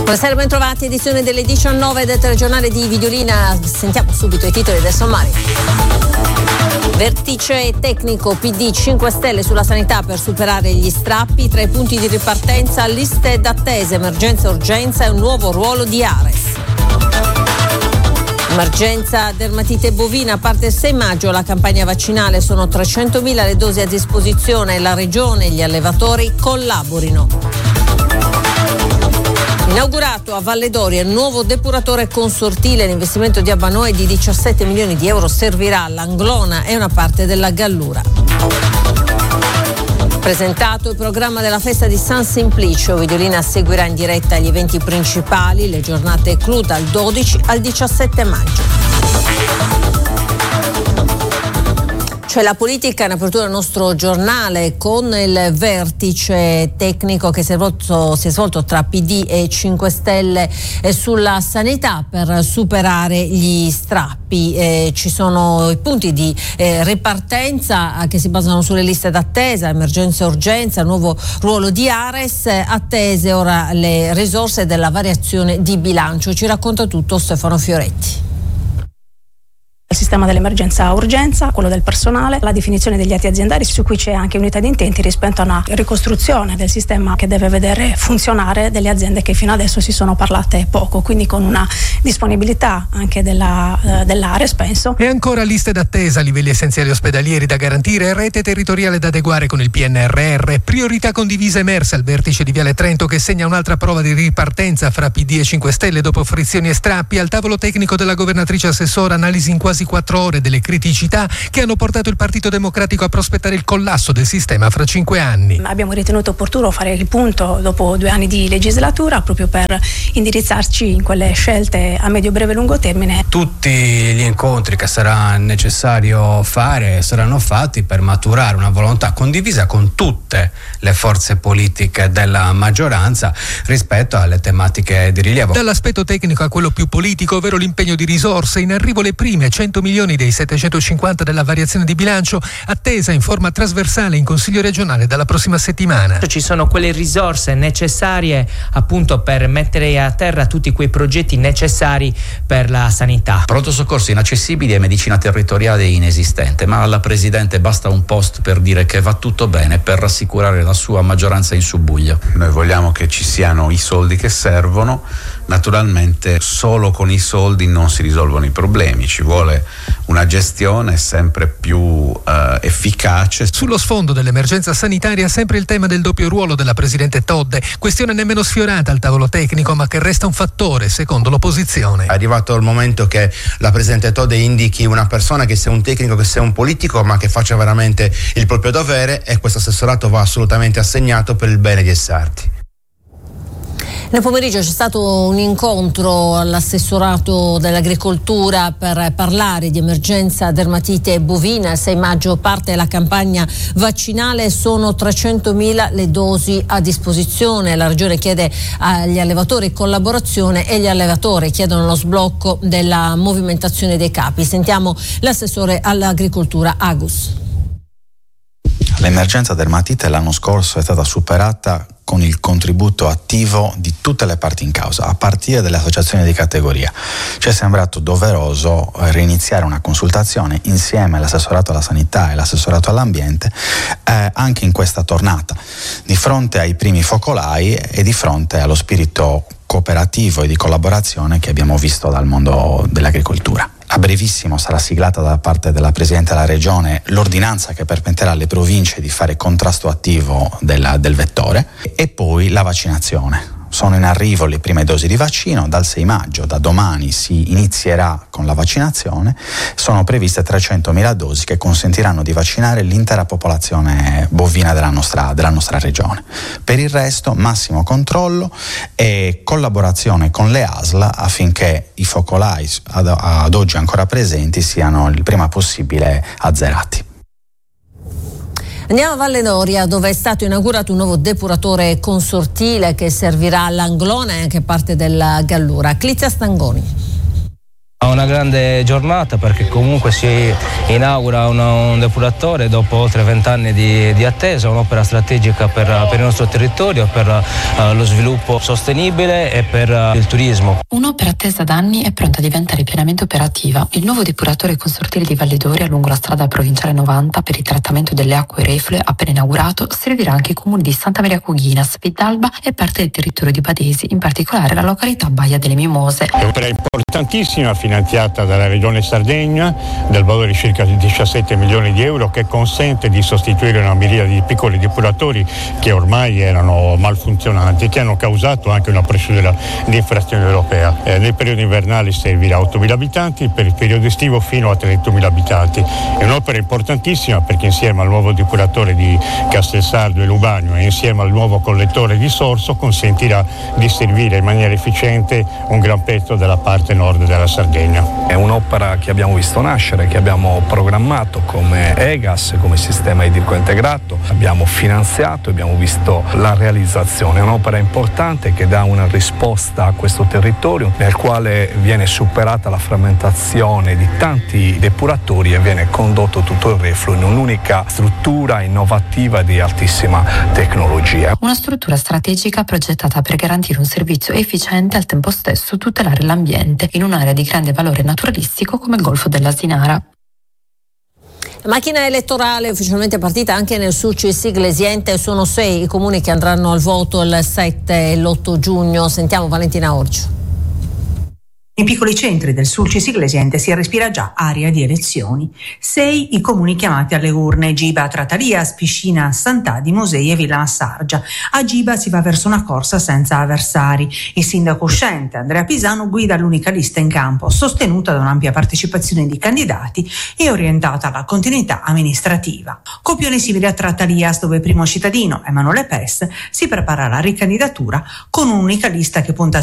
Buonasera, ben trovati, edizione delle 19 del telegiornale di Videolina. Sentiamo subito i titoli del sommario. Vertice tecnico PD 5 Stelle sulla sanità per superare gli strappi. Tra i punti di ripartenza, liste d'attesa, emergenza e urgenza e un nuovo ruolo di Ares. Emergenza dermatite bovina, parte il 6 maggio la campagna vaccinale, sono 300.000 le dosi a disposizione, la regione e gli allevatori collaborino. Inaugurato a Valle d'Oria il nuovo depuratore consortile, l'investimento di Abbanoe di 17 milioni di euro servirà all'Anglona e una parte della Gallura. Presentato il programma della festa di San Simplicio, Videolina seguirà in diretta gli eventi principali, le giornate clou dal 12 al 17 maggio. C'è la politica in apertura del nostro giornale con il vertice tecnico che si è svolto tra PD e 5 Stelle sulla sanità per superare gli strappi. Ci sono i punti di ripartenza che si basano sulle liste d'attesa, emergenza e urgenza, nuovo ruolo di Ares, attese ora le risorse della variazione di bilancio. Ci racconta tutto Stefano Fioretti. Il sistema dell'emergenza urgenza, quello del personale, la definizione degli atti aziendali su cui c'è anche unità di intenti rispetto a una ricostruzione del sistema che deve vedere funzionare delle aziende che fino adesso si sono parlate poco, quindi con una disponibilità anche dell'Ares, penso. E ancora liste d'attesa, livelli essenziali ospedalieri da garantire, rete territoriale da adeguare con il PNRR, priorità condivisa emersa al vertice di Viale Trento che segna un'altra prova di ripartenza fra PD e 5 Stelle dopo frizioni e strappi. Al tavolo tecnico della governatrice assessora, analisi in quasi 4 ore delle criticità che hanno portato il Partito Democratico a prospettare il collasso del sistema fra 5 anni. Abbiamo ritenuto opportuno fare il punto dopo 2 anni di legislatura proprio per indirizzarci in quelle scelte a medio, breve e lungo termine. Tutti gli incontri che sarà necessario fare saranno fatti per maturare una volontà condivisa con tutte le forze politiche della maggioranza rispetto alle tematiche di rilievo. Dall'aspetto tecnico a quello più politico, ovvero l'impegno di risorse, in arrivo le prime 100 milioni dei 750 della variazione di bilancio, attesa in forma trasversale in Consiglio regionale dalla prossima settimana. Ci sono quelle risorse necessarie appunto per mettere a terra tutti quei progetti necessari per la sanità. Pronto soccorso inaccessibili e medicina territoriale inesistente, ma alla Presidente basta un post per dire che va tutto bene, per rassicurare la sua maggioranza in subbuglio. Noi vogliamo che ci siano i soldi che servono. Naturalmente solo con i soldi non si risolvono i problemi, ci vuole una gestione sempre più efficace. Sullo sfondo dell'emergenza sanitaria sempre il tema del doppio ruolo della Presidente Todde, questione nemmeno sfiorata al tavolo tecnico ma che resta un fattore secondo l'opposizione. È arrivato il momento che la Presidente Todde indichi una persona che sia un tecnico, che sia un politico ma che faccia veramente il proprio dovere, e questo assessorato va assolutamente assegnato per il bene di Essarti. Nel pomeriggio c'è stato un incontro all'assessorato dell'agricoltura per parlare di emergenza dermatite bovina. Il 6 maggio parte la campagna vaccinale, sono 300.000 le dosi a disposizione. La regione chiede agli allevatori collaborazione e gli allevatori chiedono lo sblocco della movimentazione dei capi. Sentiamo l'assessore all'agricoltura Agus. L'emergenza dermatite l'anno scorso è stata superata con il contributo attivo di tutte le parti in causa, a partire dalle associazioni di categoria. Ci è sembrato doveroso reiniziare una consultazione insieme all'assessorato alla sanità e l'assessorato all'ambiente anche in questa tornata, di fronte ai primi focolai e di fronte allo spirito cooperativo e di collaborazione che abbiamo visto dal mondo dell'agricoltura. A brevissimo sarà siglata da parte della Presidente della Regione l'ordinanza che permetterà alle province di fare contrasto attivo del vettore, e poi la vaccinazione. Sono in arrivo le prime dosi di vaccino, dal 6 maggio, da domani si inizierà con la vaccinazione, sono previste 300.000 dosi che consentiranno di vaccinare l'intera popolazione bovina della nostra regione. Per il resto massimo controllo e collaborazione con le ASL affinché i focolai ad oggi ancora presenti siano il prima possibile azzerati. Andiamo a Valle d'Oria, dove è stato inaugurato un nuovo depuratore consortile che servirà all'Anglona e anche parte della Gallura. Clizia Stangoni. Una grande giornata perché comunque si inaugura un depuratore dopo oltre 20 anni di attesa, un'opera strategica per il nostro territorio, per lo sviluppo sostenibile e per il turismo. Un'opera attesa da anni è pronta a diventare pienamente operativa. Il nuovo depuratore consortile di Valle d'Oria lungo la strada provinciale 90 per il trattamento delle acque reflue appena inaugurato servirà anche i comuni di Santa Maria Cughinas, Vidalba e parte del territorio di Badesi, in particolare la località Baia delle Mimose. È un'opera importantissima finanziata dalla Regione Sardegna del valore di circa 17 milioni di euro, che consente di sostituire una miriade di piccoli depuratori che ormai erano malfunzionanti, che hanno causato anche una procedura di infrazione europea. Nel periodo invernale servirà a 8.000 abitanti, per il periodo estivo fino a 31.000 abitanti. È un'opera importantissima perché insieme al nuovo depuratore di Castelsardo e Lubagno e insieme al nuovo collettore di Sorso consentirà di servire in maniera efficiente un gran pezzo della parte nord della Sardegna. È un'opera che abbiamo visto nascere, che abbiamo programmato come EGAS, come sistema idrico integrato, abbiamo finanziato, abbiamo visto la realizzazione. È un'opera importante che dà una risposta a questo territorio nel quale viene superata la frammentazione di tanti depuratori e viene condotto tutto il refluo in un'unica struttura innovativa di altissima tecnologia. Una struttura strategica progettata per garantire un servizio efficiente e al tempo stesso tutelare l'ambiente in un'area di grande valore naturalistico come il Golfo dell'Asinara. La macchina elettorale è ufficialmente partita anche nel Sulcis Iglesiente. Sono 6 i comuni che andranno al voto il 7 e l'8 giugno. Sentiamo Valentina Orgio. Nei piccoli centri del Sulcis Iglesiente si respira già aria di elezioni. 6 i comuni chiamati alle urne: Giba, Tratalia, Spiscina, Sant'Adi, Mosei e Villa Massargia. A Giba si va verso una corsa senza avversari. Il sindaco uscente Andrea Pisano guida l'unica lista in campo, sostenuta da un'ampia partecipazione di candidati e orientata alla continuità amministrativa. Copione simile a Trattalias, dove il primo cittadino, Emanuele Pes, si prepara alla ricandidatura con un'unica lista che punta